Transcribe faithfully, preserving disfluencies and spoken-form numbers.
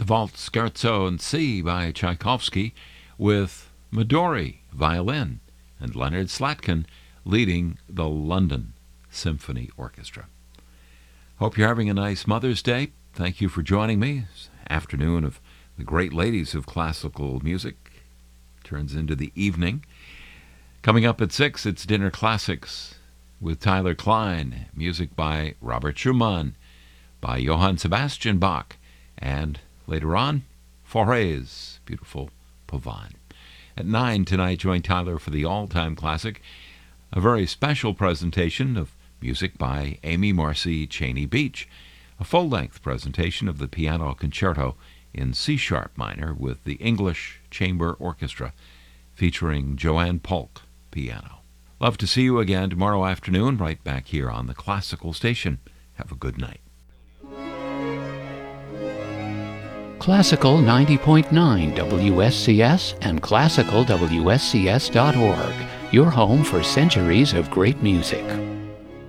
Waltz Scherzo in C by Tchaikovsky with Midori, violin, and Leonard Slatkin leading the London Symphony Orchestra. Hope you're having a nice Mother's Day. Thank you for joining me. This afternoon of the great ladies of classical music turns into the evening. Coming up at six, it's Dinner Classics with Tyler Klein, music by Robert Schumann, by Johann Sebastian Bach, and later on, Fauré's beautiful Pavane. At nine tonight, join Tyler for the all-time classic, a very special presentation of music by Amy Marcy Cheney Beach, a full-length presentation of the Piano Concerto in C-sharp minor with the English Chamber Orchestra, featuring Joanne Polk, piano. Love to see you again tomorrow afternoon, right back here on the Classical Station. Have a good night. Classical ninety point nine W S C S and classical W S C S dot org, your home for centuries of great music.